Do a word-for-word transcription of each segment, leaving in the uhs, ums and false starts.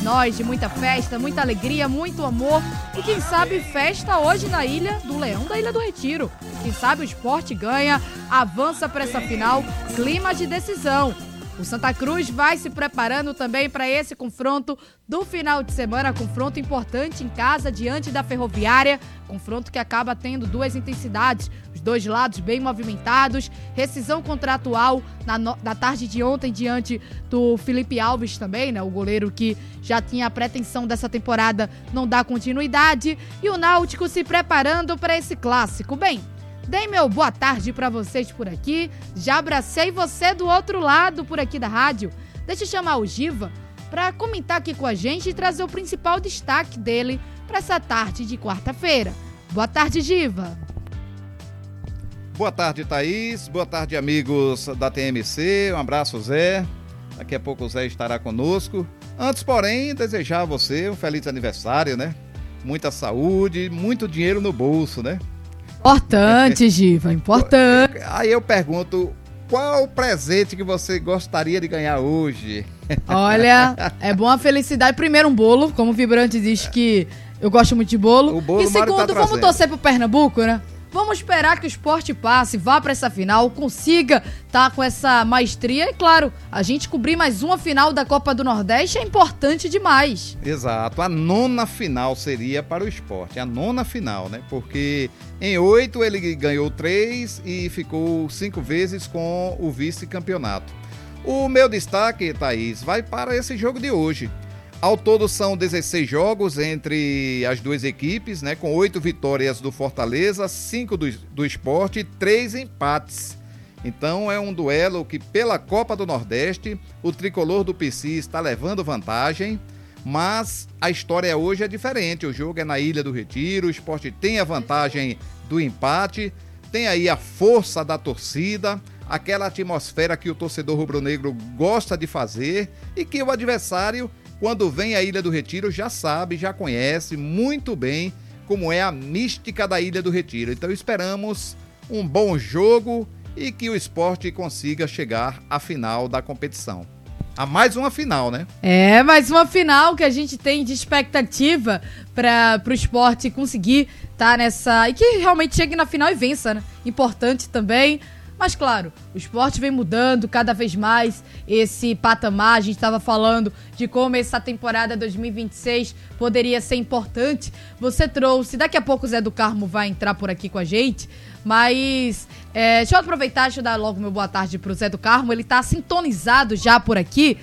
nós, de muita festa, muita alegria, muito amor e quem sabe festa hoje na Ilha do Leão, da Ilha do Retiro. Quem sabe o Sport ganha, avança para essa final, clima de decisão. O Santa Cruz vai se preparando também para esse confronto do final de semana, confronto importante em casa diante da Ferroviária, confronto que acaba tendo duas intensidades, os dois lados bem movimentados, rescisão contratual na, no, na tarde de ontem diante do Felipe Alves também, né, o goleiro que já tinha a pretensão dessa temporada não dar continuidade, e o Náutico se preparando para esse clássico. Bem, dei meu boa tarde pra vocês por aqui, já abracei você do outro lado por aqui da rádio. Deixa eu chamar o Giva pra comentar aqui com a gente e trazer o principal destaque dele pra essa tarde de quarta-feira. Boa tarde, Giva. Boa tarde, Thaís. Boa tarde, amigos da T M C. Um abraço, Zé. Daqui a pouco o Zé estará conosco. Antes, porém, desejar a você um feliz aniversário, né? Muita saúde, muito dinheiro no bolso, né? Importante, Giva, importante. Aí eu pergunto, qual o presente que você gostaria de ganhar hoje? Olha, é bom a felicidade. Primeiro, um bolo, como o Vibrante diz que eu gosto muito de bolo. O bolo e segundo, tá vamos torcer pro Pernambuco, né? Vamos esperar que o Sport passe, vá pra essa final, consiga tá com essa maestria. E claro, a gente cobrir mais uma final da Copa do Nordeste é importante demais. Exato, a nona final seria para o Sport, a nona final, né? Porque em oito ele ganhou três e ficou cinco vezes com o vice-campeonato. O meu destaque, Thaís, vai para esse jogo de hoje. Ao todo são dezesseis jogos entre as duas equipes, né, com oito vitórias do Fortaleza, cinco do, do Sport e três empates. Então é um duelo que pela Copa do Nordeste o tricolor do P C está levando vantagem, mas a história hoje é diferente. O jogo é na Ilha do Retiro, o Sport tem a vantagem do empate, tem aí a força da torcida, aquela atmosfera que o torcedor rubro-negro gosta de fazer e que o adversário, quando vem à Ilha do Retiro, já sabe, já conhece muito bem como é a mística da Ilha do Retiro. Então esperamos um bom jogo e que o Sport consiga chegar à final da competição. A mais uma final, né? É, mais uma final que a gente tem de expectativa para o Sport conseguir estar nessa... E que realmente chegue na final e vença, né? Importante também. Mas claro, o Sport vem mudando cada vez mais esse patamar. A gente estava falando de como essa temporada dois mil e vinte e seis poderia ser importante. Você trouxe, daqui a pouco o Zé do Carmo vai entrar por aqui com a gente, mas é, deixa eu aproveitar, deixa eu dar logo meu boa tarde pro Zé do Carmo. Ele tá sintonizado já por aqui.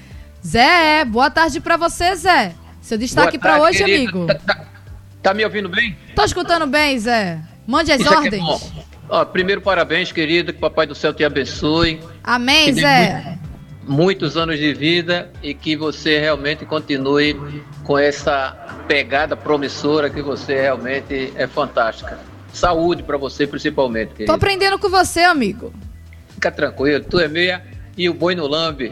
Zé, boa tarde pra você, Zé. Seu destaque para hoje, querido, amigo. Tá, tá, tá me ouvindo bem? Tô escutando bem, Zé. Mande as Isso ordens. Ó, primeiro, parabéns, querido, que o Papai do Céu te abençoe. Amém, Zé. Muito, muitos anos de vida e que você realmente continue com essa pegada promissora, que você realmente é fantástica. Saúde pra você, principalmente, querido. Tô aprendendo com você, amigo. Fica tranquilo, tu é meia e o boi no lambe.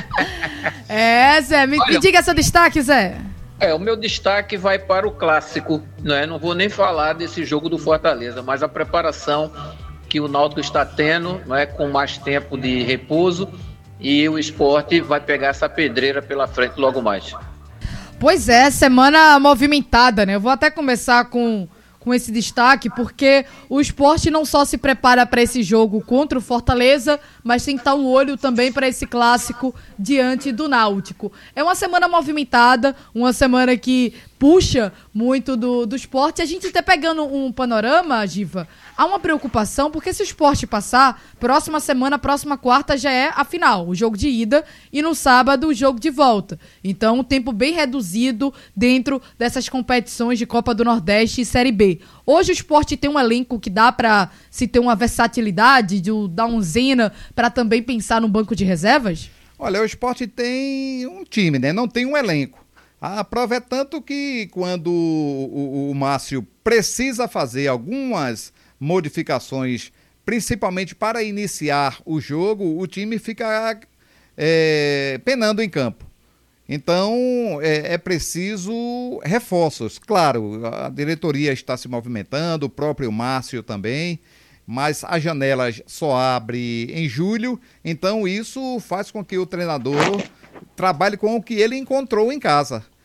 É, Zé, me, Olha, me diga seu destaque, Zé. É, o meu destaque vai para o clássico, né? Não vou nem falar desse jogo do Fortaleza, mas a preparação que o Náutico está tendo, né, com mais tempo de repouso, e o Sport vai pegar essa pedreira pela frente logo mais. Pois é, semana movimentada, né? Eu vou até começar com, com esse destaque, porque o Sport não só se prepara para esse jogo contra o Fortaleza, mas tem que estar um olho também para esse clássico diante do Náutico. É uma semana movimentada, uma semana que puxa muito do, do esporte. A gente tá pegando um panorama, Giva, há uma preocupação, porque se o esporte passar, próxima semana, próxima quarta já é a final, o jogo de ida, e no sábado o jogo de volta. Então, um tempo bem reduzido dentro dessas competições de Copa do Nordeste e Série B. Hoje o esporte tem um elenco que dá pra se ter uma versatilidade, de dar um Zena, pra também pensar no banco de reservas? Olha, o esporte tem um time, né? Não tem um elenco. A prova é tanto que quando o, o, o Márcio precisa fazer algumas modificações, principalmente para iniciar o jogo, o time fica é, penando em campo. Então, é, é preciso reforços. Claro, a diretoria está se movimentando, o próprio Márcio também, mas a janela só abre em julho, então isso faz com que o treinador trabalhe com o que ele encontrou em casa.